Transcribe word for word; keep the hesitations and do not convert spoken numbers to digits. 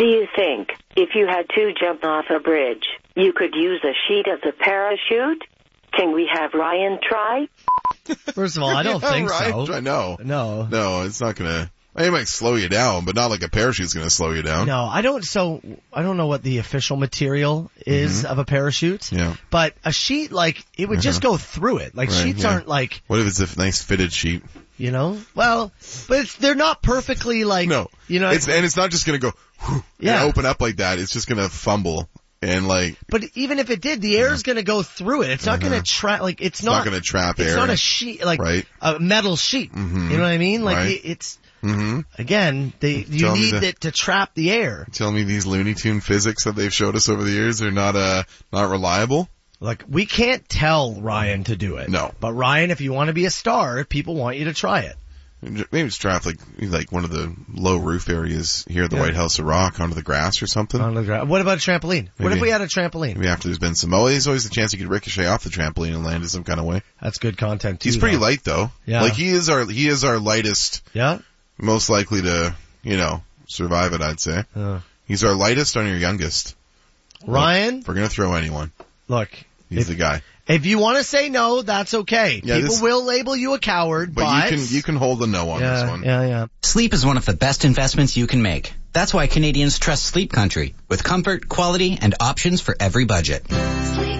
do you think? If you had to jump off a bridge, you could use a sheet as a parachute? Can we have Ryan try? First of all, I don't yeah, think Ryan, so. Try, no. No. No, it's not going to... It might slow you down, but not like a parachute's going to slow you down. No, I don't. So I don't know what the official material is mm-hmm. of a parachute. Yeah. But a sheet, like, it would uh-huh. just go through it. Like, right, sheets yeah. aren't like... What if it's a nice fitted sheet? You know? Well, but it's, they're not perfectly like... No. You know, it's, and it's not just going to go whew, yeah. and open up like that. It's just going to fumble. And like, but even if it did, the air is going to go through it. It's not uh-huh. going to trap. Like, it's, it's not, not going to trap it's air. It's not a sheet, like right. a metal sheet. Mm-hmm. You know what I mean? Like, right. it, it's mm-hmm. again, they you tell need the, it to trap the air. Tell me these Looney Tune physics that they've showed us over the years are not uh not reliable. Like, we can't tell Ryan to do it. No. But Ryan, if you want to be a star, people want you to try it. Maybe it's draft like like one of the low roof areas here at the yeah. White House of Rock onto the grass or something. On the grass. What about a trampoline? Maybe, what if we had a trampoline? Maybe after there's been some. Oh, there's always the chance you could ricochet off the trampoline and land in some kind of way. That's good content too. He's pretty though. light though. Yeah. Like he is our he is our lightest. Yeah. Most likely to you know survive it. I'd say. Uh. He's our lightest and our youngest. Ryan. Look, if we're gonna throw anyone. Look. He's if, the guy. If you want to say no, that's okay. Yeah, People this, will label you a coward, but... But you can, you can hold the no on yeah, this one. Yeah, yeah. Sleep is one of the best investments you can make. That's why Canadians trust Sleep Country, with comfort, quality, and options for every budget. Sleep.